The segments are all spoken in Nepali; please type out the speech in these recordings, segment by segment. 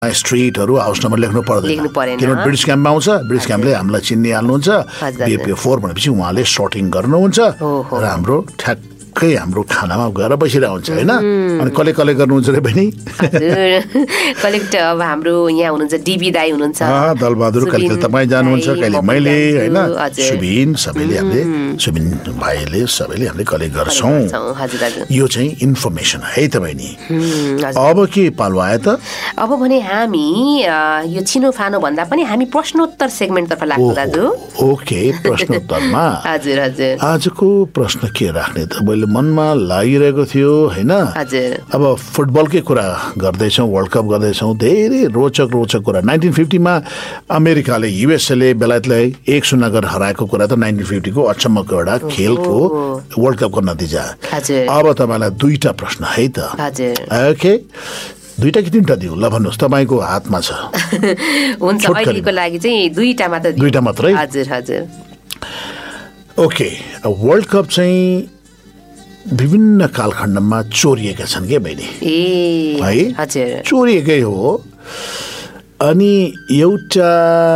स्ट्रिटहरू हाउस नम्बर लेख्नु पर्दैन किनभने ब्रिटिस क्याम्पमा आउँछ ब्रिटिस क्याम्पले हामीलाई चिनिहाल्नुहुन्छ BPF 4 भनेपछि उहाँले सर्टिङ गर्नुहुन्छ र हाम्रो ठ्याक्कै हाम्रो खानामा गएर बसिरहेको हुन्छ होइन अनि कलेक्ट गर्नुहुन्छ रे बहिनी कलेक्ट अब हाम्रो यहाँ हुनुहुन्छ DB दाई हुनुहुन्छ दलबहादुर कहिले तपाईँ जानुहुन्छ कहिले मैले होइन सुबिन सबैले हामीले सुबिन भाइले सबैले हामीले कलेक्ट गर्छौँ यो चाहिँ इन्फर्मेसन है त बहिनी अब के पालो आयो त अब भने हामी यो छिनोफानो भन्दा पनि हामी प्रश्नोत्तर सेगमेन्टतर्फ लाग्छौँ दाजु ओके प्रश्नोत्तरमा हजुर हजुर आजको प्रश्न के राख्ने त मैले मनमा लागिरहेको थियो होइन अब फुटबलकै कुरा गर्दैछौँ वर्ल्ड कप गर्दैछौँ धेरै रोचक कुरा 1950 मा अमेरिकाले युएसए बेलायतलाई 1-0 गरेर हराएको कुरा त 1950 को अचम्मको एउटा खेलको वर्ल्ड कपको नतिजा अब तपाईँलाई दुईटा प्रश्न है त ओके दुईटा कि तीनटा दिउँ ल भन्नुहोस् तपाईँको हातमा छ हुन्छ अहिलेको लागि चाहिँ दुईटा मात्रै हजुर हजुर ओके वर्ल्ड कप चाहिँ विभिन्न कालखण्डमा चोरिएका छन् के बहिनी है चोरिएकै हो अनि एउटा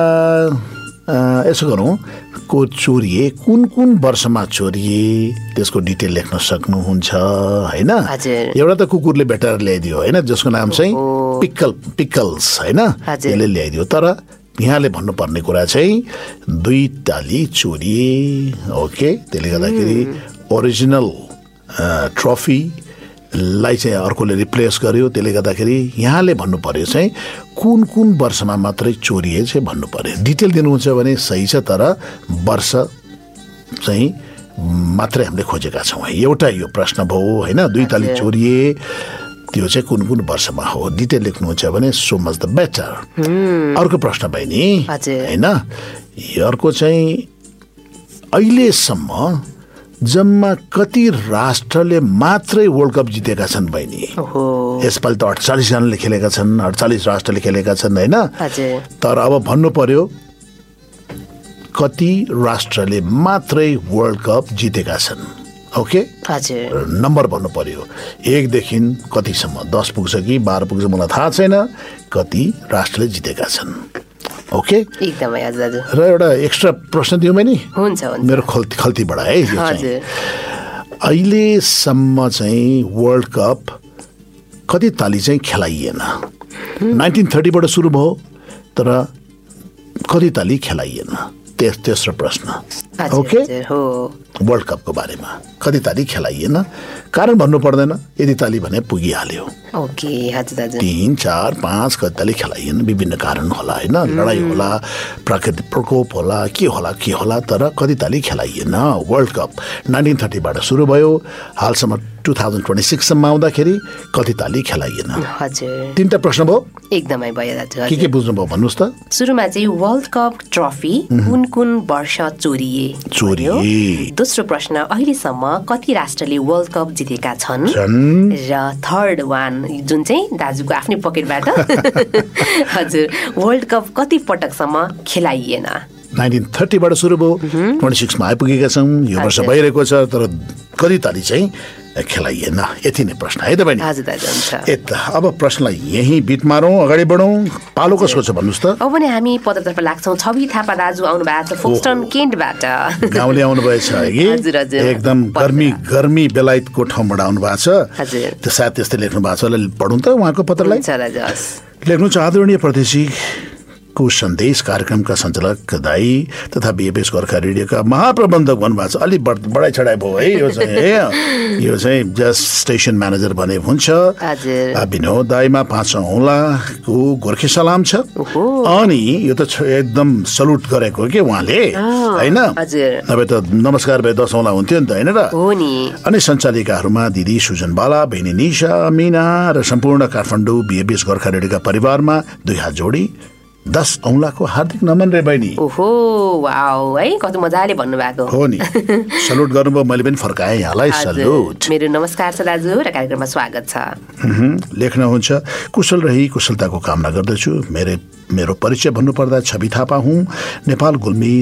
यसो गरौँ को चोरिए कुन वर्षमा चोरिए त्यसको डिटेल लेख्न सक्नुहुन्छ होइन एउटा त कुकुरले भेटाएर ल्याइदियो होइन जसको नाम चाहिँ पिकल्स होइन त्यसले ल्याइदियो तर यहाँले भन्नुपर्ने कुरा चाहिँ 2 ताली चोरिए ओके त्यसले गर्दाखेरि ओरिजिनल ट्रफीलाई चाहिँ अर्कोले रिप्लेस गर्यो त्यसले गर्दाखेरि यहाँले भन्नु पर्यो चाहिँ कुन वर्षमा मात्रै चोरिए चाहिँ भन्नु पर्यो डिटेल दिनुहुन्छ भने सही छ तर वर्ष चाहिँ मात्रै हामीले खोजेका छौँ एउटा यो प्रश्न भयो होइन 2 ताली चोरिए त्यो चाहिँ कुन वर्षमा हो डिटेल लेख्नुहुन्छ भने सो मच द बेटर अर्को प्रश्न बहिनी होइन अर्को चाहिँ अहिलेसम्म जम्मा कति राष्ट्रले मात्रै वर्ल्ड कप जितेका छन् बहिनी यसपालि त 48 जनाले खेलेका छन् 48 राष्ट्रले खेलेका छन् होइन तर अब भन्नु पर्यो कति राष्ट्रले मात्रै वर्ल्ड कप जितेका छन् ओके नम्बर भन्नु पर्यो 1 देखि कतिसम्म 10 पुग्छ कि 12 पुग्छ मलाई थाहा छैन कति राष्ट्रले जितेका छन् ओके एकदमै हजुर र एउटा एक्स्ट्रा प्रश्न दिउँ मैले हुन्छ मेरो खल्तीबाट है अहिलेसम्म चाहिँ वर्ल्ड कप कति ताली चाहिँ खेलाइएन 1930 बाट सुरु भयो तर कति ताली खेलाइएन तेस्रो प्रश्न ओके वर्ल्ड कपको बारेमा कति ताली खेलाइएन कारण भन्नु पर्दैन यदि ताली भने पुगिहाल्यो ओके हजुर हजुर 3, 4, 5 कति ताली खेलाइएन विभिन्न कारण होला होइन लडाई होला प्राकृतिक प्रकोप होला के होला तर कति ताली खेलाइएन वर्ल्ड कप 1930 बाट सुरु भयो हालसम्म 2026 आउँदाखेरि कति ताली खेलाइएन हजुर 3टा प्रश्न भयो एकदमै भयो दाजु के बुझ्नुभयो भन्नुहोस् त सुरुमा चाहिँ वर्ल्ड कप ट्रफी कुन वर्ष चोरिए दोस्रो प्रश्न अहिलेसम्म कति राष्ट्रले वर्ल्ड कप जितेका छन् र थर्ड वान जुन चाहिँ दाजुको आफ्नै पकेटबाट हजुर वर्ल्ड कप कति पटकसम्म खेलाइएन 1930 बाट सुरु भयो 26 मा आइपुगेका छौँ यो वर्ष भइरहेको छ तर कति ताली चाहिँ खेलाइएन यति नै प्रश्न है त बहिनी अब प्रश्नलाई यही बिट मारौँ अगाडि बढौँ पालो कसको छ भन्नुहोस् त अब भने हामी पदतर्फ लाग्छौँ छवि थापा दाजु आउनु भएको छ फोक्सटन केन्टबाट गाउँले आउनु भएछ कि एकदम गर्मी बेलायतको ठाउँबाट आउनु भएको छ त्यो सायद त्यस्तै लेख्नु भएको छ पढौँ त उहाँको पत्रलाई लेख्नु छ आदरणीय परदेशी को सन्देश कार्यक्रमका सञ्चालक दाई तथा BFS गोर्खा रेडियोका महाप्रबन्धक भन्नुभएको छ अलि बढाइ चढाइ भयो है यो चाहिँ जस्ट स्टेसन म्यानेजर भने हुन्छ विनोद दाईमा 5 औँलाको गोर्खे सलाम छ अनि यो त एकदम सल्युट गरेको के उहाँले होइन नभए त नमस्कार भए 10 औँला हुन्थ्यो नि त होइन र अनि सञ्चालिकाहरूमा दिदी सुजन बाला बहिनी निशा मीना र सम्पूर्ण काठमाडौँ BFS गोर्खा रेडियोका परिवारमा 2 हात जोडी 10 औँलाको हार्दिक नमन रे बहिनी ओहो वाउ है कति मजाले भन्नुभएको हो नि सल्युट गर्नुभयो मैले पनि फर्काएँ यहाँलाई सल्युट मेरो नमस्कार छ दाजु र कार्यक्रममा स्वागत छ लेख्नुहुन्छ कुशल रही कुशलताको कामना गर्दछु मेरो परिचय भन्नुपर्दा छवि थापा हुँ, नेपाल गुल्मी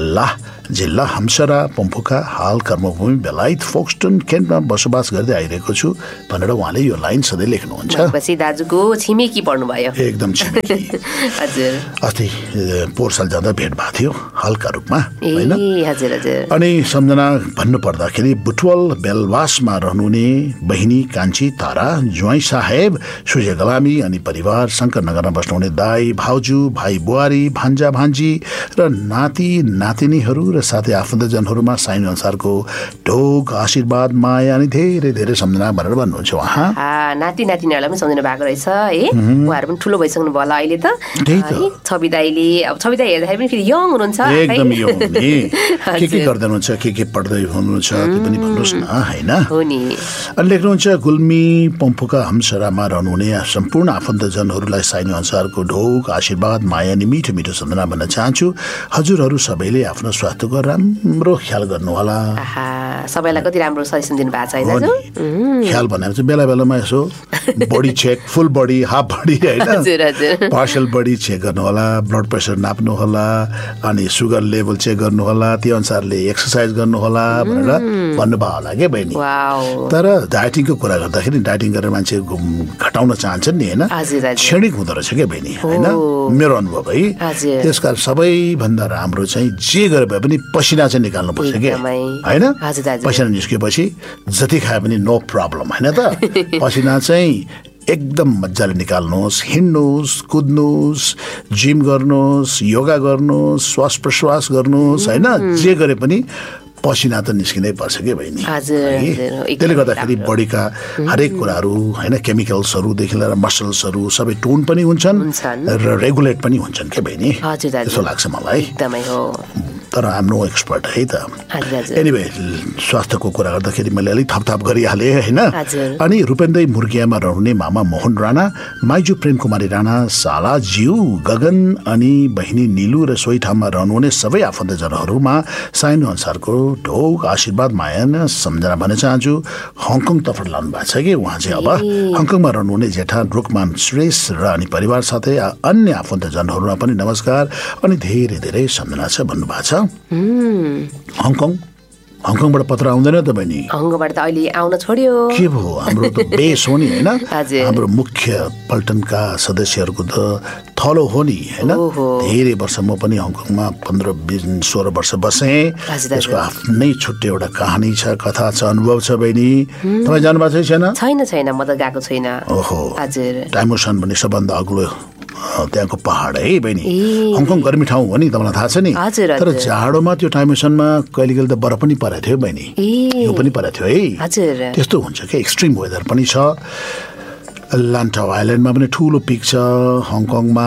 जिल्ला हमसरा पम्फुका, हाल कर्मभूमि बेलायत फोक्सटन केन्टमा बसोबास गर्दै आइरहेको छु भनेर उहाँले यो लाइन सधैँ लेख्नुहुन्छ। दाजुको छिमेकी पढ्नुभयो। एकदम छिमेकी। हजुर। अस्ति पोहोर साल जाँदा भेट भएको थियो हल्का रूपमा, होइन? हजुर हजुर। अनि सम्झना भन्नुपर्दाखेरि बुटवल बेलवासमा रहनुहुने बहिनी कान्छी तारा, ज्वाइँ साहेब सूर्य गलामी अनि परिवार, शङ्करनगरमा बस्नुहुने दाई भाउजू, भाइ बुहारी, भान्जा भान्जी र नाति नातिनीहरू र साथै आफन्तजनहरूमा साइन अनुसारको ढोग, आशीर्वाद, माया अनि धेरै धेरै सम्झना भनेर भन्नुहुन्छ उहाँ। नाति नातिनीहरूलाई पनि सम्झिनु भएको रहेछ है। उहाँहरू पनि ठुलो भइसक्नु भयो होला अहिले त। छवि दाइले अब छवि दाइ हेर्दाखेरि पनि फेरि यङ हुनुहुन्छ, एकदम यङ नि। के गर्दै हुनुहुन्छ, के पढ्दै हुनुहुन्छ त्यो पनि भन्नुहोस् न, होइन? हो नि। अनि लेख्नुहुन्छ गुल्मी पम्फुका हमसरामा रहनुहुने सम्पूर्ण आफन्तजनहरूलाई साइन अनुसारको ढोग, आशीर्वाद, माया अनि मिठो मिठो सम्झना भन्न चाहन्छु। हजुरहरू सबैले आफ्नो स्वास्थ्यको राम्रो ख्याल गर्नुहोला। सबैलाई कति राम्रो सजेसन दिनु भएको छ है दाजु। ख्याल भनेर चाहिँ बेला बेलामा यसो बडी चेक, फुल बडी, हाफ बडी, होइन, पार्सल बडी चेक गर्नुहोला, ब्लड प्रेसर नाप्नुहोला, अनि सुगर लेभल चेक गर्नुहोला, त्यो अनुसारले एक्सर्साइज गर्नुहोला भनेर भन्नुभयो होला के बहिनी। तर डाइटिङको कुरा गर्दाखेरि डाइटिङ गरेर मान्छे घटाउन चाहन्छन् नि, होइन, क्षणिक हुँदो रहेछ क्या बहिनी, होइन, मेरो अनुभव है। त्यसकारण सबैभन्दा राम्रो चाहिँ जे गरे भए पनि पसिना चाहिँ निकाल्नुपर्छ क्या, होइन? पसिना निस्केपछि जति खाए पनि नो प्रब्लम, होइन त? पसिना चाहिँ एकदम मजाले निकाल्नुहोस्, हिँड्नुहोस्, कुद्नुहोस्, जिम गर्नुहोस्, योगा गर्नुहोस्, श्वास प्रश्वास गर्नुहोस्, होइन, जे गरे पनि पसिना त निस्किनै पर्छ कि बहिनी। त्यसले गर्दाखेरि बडीका हरेक कुराहरू, होइन, केमिकल्सहरूदेखि लिएर मसल्सहरू सबै टोन पनि हुन्छन् र रेगुलेट पनि हुन्छन् के बहिनी, त्यसो लाग्छ मलाई। तर हाम्रो एक्सपर्ट है त। एनिवे स्वास्थ्यको कुरा गर्दाखेरि मैले अलिक थपथाप गरिहालेँ, होइन? अनि रूपेन्दै मुर्गियामा रहने मामा मोहन राणा, माइजू प्रेम कुमारी राणा, साला ज्यू गगन अनि बहिनी निलु र सोही ठाउँमा रहनुहुने सबै आफन्तजनहरूमा साइन अनुसारको ढोग, आशीर्वाद, माया सम्झना भन्न चाहन्छु। हङकङतर्फ लानु भएको छ कि उहाँ चाहिँ। अब हङकङमा रहनुहुने जेठा रुकमान श्रेष र अनि परिवार साथै अन्य आफन्तजनहरूमा पनि नमस्कार अनि धेरै धेरै सम्झना छ भन्नुभएको छ। हङकङबाट पत्र आउँदैन त बहिनी? हङकङबाट त अहिले आउन छोड्यो। के भयो, हाम्रो त बेस हो नि, होइन? हाम्रो मुख्य पल्टनका सदस्यहरूको त थलो हो नि, होइन? धेरै वर्ष म पनि हङकङमा 15-16 वर्ष बसेँ। त्यसको आफ्नै छुट्टै एउटा कहानी छ, कथा छ, अनुभव छ बहिनी। तपाईँ जानुभएको छैन? छैन, म त गएको छैन। ओहो, टाइमोसन भन्ने सबभन्दा अग्लो त्यहाँको पहाड है बहिनी। हङकङ गर्मी ठाउँ हो नि, तपाईँलाई थाहा छ नि। तर जाडोमा त्यो टाइमोसनमा कहिले कहिले त बरफ पनि परेको थियो बहिनी, यो पनि परेको थियो है। त्यस्तो हुन्छ क्या, एक्सट्रिम वेदर पनि छ। लान्टाउ आइल्यान्डमा पनि ठुलो पिक छ, हङकङमा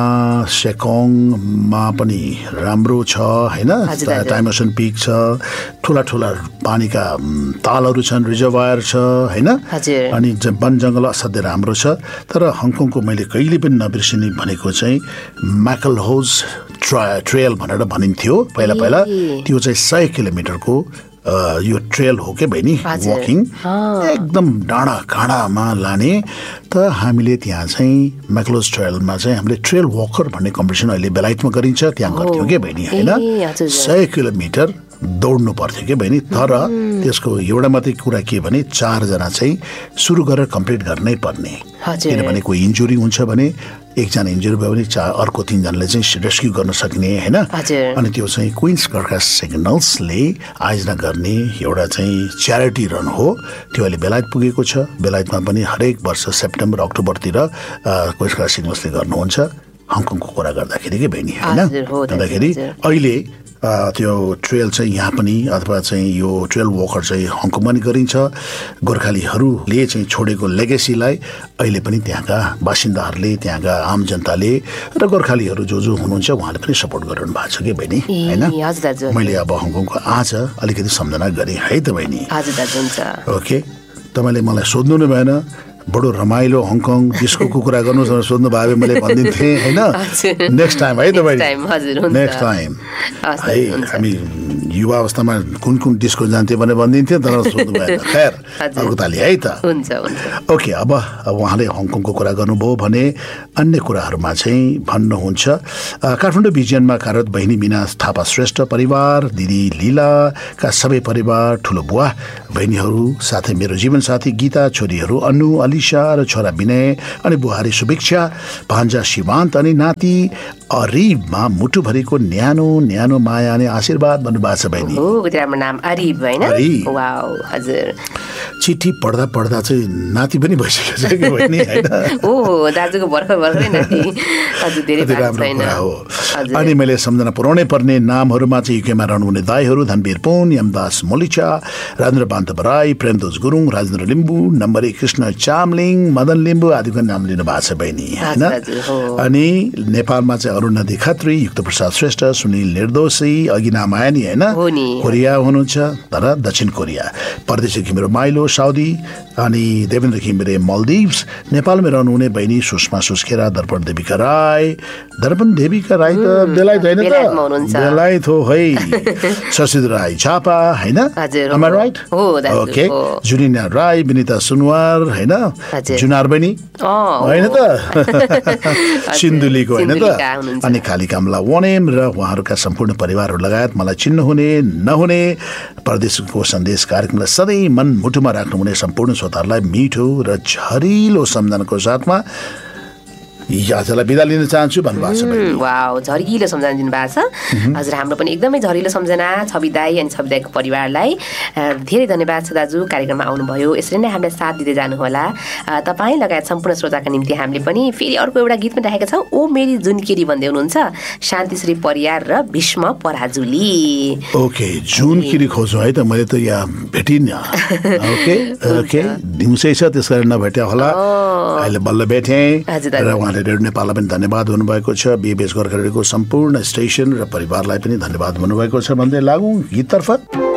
सेकोङमा पनि राम्रो छ, होइन? टाइमोसन पिक छ, ठुला ठुला पानीका तालहरू छन्, रिजर्वायर छ, होइन? अनि वन जङ्गल असाध्यै राम्रो छ। तर हङकङको मैले कहिले पनि नबिर्सिने भनेको चाहिँ म्याकलहोज ट्रेल भनेर भनिन्थ्यो पहिला, त्यो चाहिँ 100 किलोमिटरको यो ट्रेल हो क्या बहिनी, वकिङ एकदम डाँडा काँडामा लाने। त हामीले त्यहाँ चाहिँ म्याकलोज ट्रेलमा चाहिँ हामीले ट्रेल वकर भन्ने कम्पिटिसन अहिले बेलायतमा गरिन्छ, त्यहाँ गर्थ्यौँ क्या बहिनी, होइन? 100 किलोमिटर दौड्नु पर्थ्यो क्या बहिनी। तर त्यसको एउटा मात्रै कुरा के भने 4 जना चाहिँ सुरु गरेर कम्प्लिट गर्नै पर्ने, किनभने कोही इन्जुरी हुन्छ भने एकजना इन्जुरी भयो भने अर्को 3 जनाले चाहिँ रेस्क्यु गर्न सक्ने, होइन? अनि त्यो चाहिँ क्विन्स कर्का सिग्नल्सले आयोजना गर्ने एउटा चाहिँ च्यारिटी रन हो। त्यो अहिले बेलायत पुगेको छ। बेलायतमा पनि हरेक वर्ष सेप्टेम्बर अक्टोबरतिर क्विन्स कर्का सिग्नल्सले गर्नुहुन्छ। हङकङको कुरा गर्दाखेरि के बहिनी, होइन? गर्दाखेरि अहिले त्यो ट्रेल चाहिँ यहाँ पनि अथवा चाहिँ यो ट्रेल वकर चाहिँ हङकङमा पनि गरिन्छ। गोर्खालीहरूले चाहिँ छोडेको लेगेसीलाई अहिले पनि त्यहाँका बासिन्दाहरूले, त्यहाँका आम जनताले र गोर्खालीहरू जो हुनुहुन्छ उहाँले पनि सपोर्ट गरिरहनु भएको छ कि बहिनी, होइन? मैले अब हङकङको आज अलिकति सम्झना गरेँ है त बहिनी। ओके, तपाईँले मलाई सोध्नु नै भएन, बडो रमाइलो हङकङ डिस्कोको कुरा गर्नु सोध्नु भयो मैले भनिदिन्थेँ, होइन? नेक्स्ट टाइम है त बहिनी, नेक्स्ट टाइम है। हामी युवा अवस्थामा कुन कुन डिस्को जान्थ्यो भने भनिदिन्थ्यो तर सोध्नु भएन खैर अर्को ताली है त ओके अब उहाँले हङकङको कुरा गर्नुभयो भने अन्य कुराहरूमा चाहिँ भन्नुहुन्छ काठमाडौँ भिजनमा कार्यरत बहिनी मिना थापा श्रेष्ठ परिवार दिदी लीलाका सबै परिवार ठुलो बुवा बहिनीहरू साथै मेरो जीवनसाथी गीता छोरीहरू अनु अलिसा र छोरा विनय अनि बुहारी शुभेच्छा भान्जा शिवान्त अनि नाति अरिबमा मुटुभरिको न्यानो न्यानो माया अनि आशीर्वाद भन्नुभएको छ बहिनी नाम अरिब हैन वाउ हजुर चिठी पढ्दा पढ्दा चाहिँ नाति पनि भइसकेको छ कि बहिनी हैन ओहो दाजुको भर्खरै नाति हजुर धेरै छैन अनि मैले सम्झना पुर्याउनै पर्ने नामहरूमा चाहिँ युकेमा रहनुहुने दाईहरू धनवीर पुन यमदास मोलिचा राजेन्द्र बान्तव राई प्रेमदोज गुरुङ राजेन्द्र लिम्बू नम्बरी कृष्ण चामलिङ मदन लिम्बू आदिको नाम लिनु भएको छ बहिनी हैन अनि नेपालमा चाहिँ अरुण नदी खत्री युक्त प्रसाद श्रेष्ठ सुनिल निर्दोषी अघि नाम आयो नि हैन कोरिया हुनुहुन्छ तर दक्षिण कोरिया परदेशी घिमिरे माइलो साउदी अनि देवेन्द्र घिमिरे मल्दिभ्स नेपालमा रहनुहुने बहिनी सुषमा सुस्खेरा दर्पण देविका राई त बेलायत हैन त बेलायत हो है शशिद राई झापा हैन am I right okay जुनिना Rai Vinita Sunuwar हैन जुनार बहिनी हैन त सिन्धुलीको हैन त अनि काली कमला वनेम र उहाँहरूका सम्पूर्ण परिवारहरू लगायत मलाई चिन्नुहुने नहुने परदेशको सन्देश कार्यक्रमलाई सधैँ मन मुटुमा राख्नुहुने सम्पूर्ण श्रोताहरूलाई मिठो र झरिलो सम्झनाको साथमा आजलाई बिदा लिन चाहन्छु भन्नुभएको छ वाउ झरिलो सम्झना दिनुभएको छ हजुर हाम्रो पनि एकदमै झरिलो सम्झना छवि दाई अनि छवि दाईको परिवारलाई धेरै धन्यवाद छ दाजु कार्यक्रममा आउनुभयो यसरी नै हामीलाई साथ दिँदै जानुहोला तपाईँ लगायत सम्पूर्ण श्रोताका निम्ति हामीले पनि फेरि अर्को एउटा गीत पनि राखेका छौँ ओ मेरी जुनकेरी भन्दै हुनुहुन्छ शान्तिश्री परियार र भीष्म पराजुली ओके जुनकेरी खोज्नु है त मैले त यहाँ भेटिनँ ओके दिउँसै छ त्यस कारण नभेट्या होला अहिले बल्ल भेटेँ र रेडियो नेपाललाई पनि धन्यवाद भन्नुभएको छ बिएबीएस गोर्खा रेडियोको सम्पूर्ण स्टेसन र परिवारलाई पनि धन्यवाद भन्नुभएको छ भन्दै लागौँ गीततर्फ